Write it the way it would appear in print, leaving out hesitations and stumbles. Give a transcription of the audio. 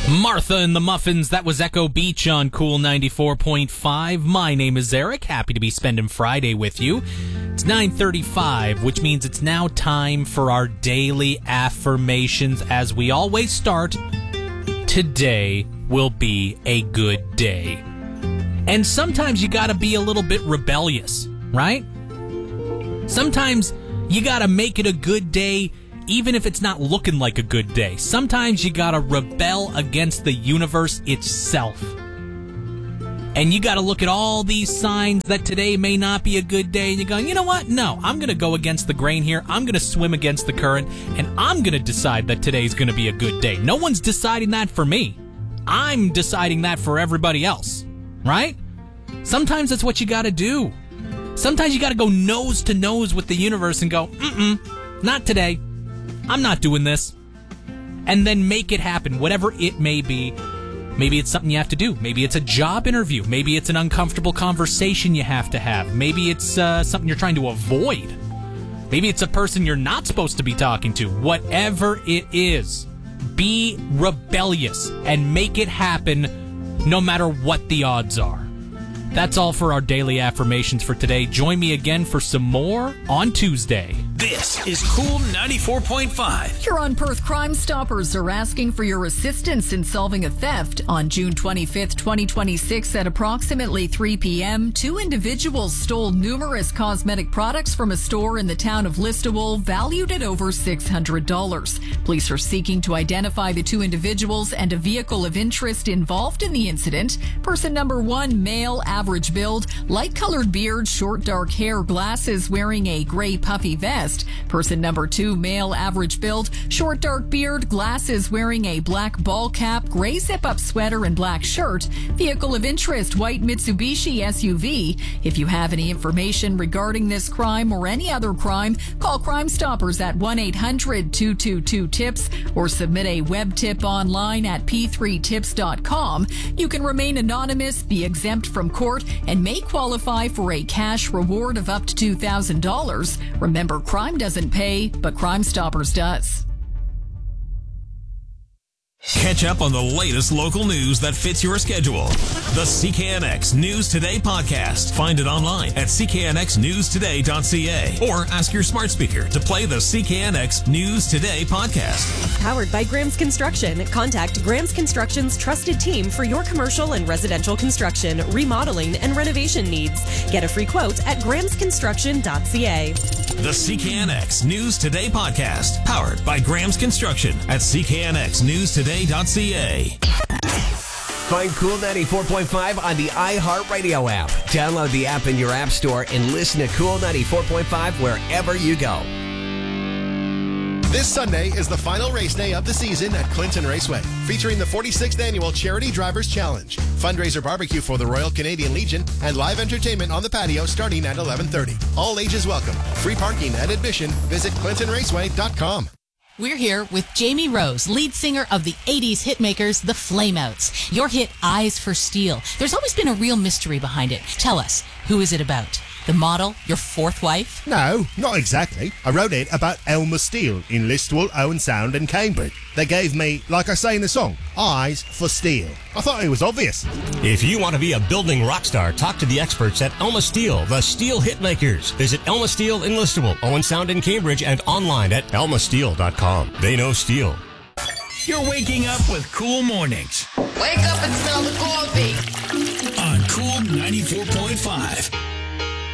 Martha and the Muffins, that was Echo Beach on Cool 94.5. My name is Eric, happy to be spending Friday with you. It's 9:35, which means it's now time for our daily affirmations. As we always start, today will be a good day. And sometimes you gotta be a little bit rebellious, right? Sometimes you gotta make it a good day even if it's not looking like a good day. Sometimes you gotta rebel against the universe itself. And you gotta look at all these signs that today may not be a good day, and you're going, you know what? No, I'm gonna go against the grain here. I'm gonna swim against the current, and I'm gonna decide that today's gonna be a good day. No one's deciding that for me. I'm deciding that for everybody else, right? Sometimes that's what you gotta do. Sometimes you gotta go nose to nose with the universe and go, not today. I'm not doing this. And then make it happen, whatever it may be. Maybe it's something you have to do. Maybe it's a job interview. Maybe it's an uncomfortable conversation you have to have. Maybe it's something you're trying to avoid. Maybe it's a person you're not supposed to be talking to. Whatever it is, be rebellious and make it happen no matter what the odds are. That's all for our daily affirmations for today. Join me again for some more on Tuesday. This is Cool 94.5. Huron Perth Crime Stoppers are asking for your assistance in solving a theft. On June 25th, 2026, at approximately 3 p.m., two individuals stole numerous cosmetic products from a store in the town of Listowel, valued at over $600. Police are seeking to identify the two individuals and a vehicle of interest involved in the incident. Person number 1, male, average build, light-colored beard, short dark hair, glasses, wearing a gray puffy vest. Person number 2, male, average build, short dark beard, glasses, wearing a black ball cap, gray zip-up sweater, and black shirt. Vehicle of interest, white Mitsubishi SUV. If you have any information regarding this crime or any other crime, call Crime Stoppers at 1-800-222-TIPS or submit a web tip online at p3tips.com. You can remain anonymous, be exempt from court, and may qualify for a cash reward of up to $2,000. Remember, crime doesn't pay, but Crime Stoppers does. Catch up on the latest local news that fits your schedule. The CKNX News Today podcast. Find it online at cknxnewstoday.ca or ask your smart speaker to play the CKNX News Today podcast. Powered by Graham's Construction. Contact Graham's Construction's trusted team for your commercial and residential construction, remodeling, and renovation needs. Get a free quote at grahamsconstruction.ca. The CKNX News Today podcast. Powered by Graham's Construction at cknxnewstoday.ca. Find Cool 94.5 on the iHeartRadio app. Download the app in your app store and listen to Cool 94.5 wherever you go. This Sunday is the final race day of the season at Clinton Raceway, featuring the 46th Annual Charity Drivers Challenge, fundraiser barbecue for the Royal Canadian Legion, and live entertainment on the patio starting at 11:30. All ages welcome. Free parking and admission. Visit ClintonRaceway.com. We're here with Jamie Rose, lead singer of the 80s hitmakers, the Flameouts. Your hit, Eyes for Steel. There's always been a real mystery behind it. Tell us, who is it about? The model, your fourth wife? No, not exactly. I wrote it about Elma Steele in Listowel, Owen Sound and Cambridge. They gave me, like I say in the song, eyes for steel. I thought it was obvious. If you want to be a building rock star, talk to the experts at Elma Steele, the Steel Hitmakers. Visit Elma Steele in Listowel, Owen Sound in Cambridge, and online at elmasteel.com. They know steel. You're waking up with Cool Mornings Wake up and smell the coffee. on Cool 94.5.